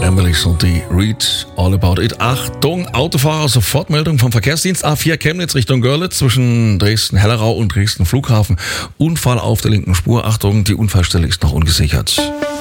Emily's und die Read All About It. Achtung, Autofahrer, Sofortmeldung vom Verkehrsdienst A4 Chemnitz Richtung Görlitz zwischen Dresden-Hellerau und Dresden Flughafen. Unfall auf der linken Spur. Achtung, die Unfallstelle ist noch ungesichert.